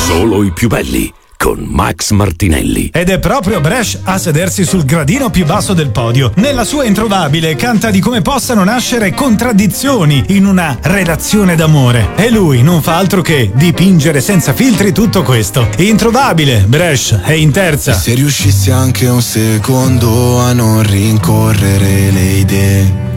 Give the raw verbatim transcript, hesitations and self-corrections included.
Solo i più belli con Max Martinelli. Ed è proprio Brescia a sedersi sul gradino più basso del podio. Nella sua Introvabile canta di come possano nascere contraddizioni in una relazione d'amore. E lui non fa altro che dipingere senza filtri tutto questo. Introvabile, Brescia è in terza. Se riuscissi anche un secondo a non rincorrere le idee